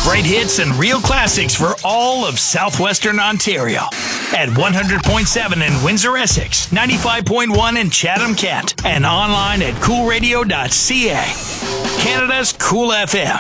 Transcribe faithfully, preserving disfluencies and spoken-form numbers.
Great hits and real classics for all of southwestern Ontario. At one hundred point seven in Windsor, Essex, ninety-five point one in Chatham, Kent, and online at cool radio dot c a. Canada's Cool F M.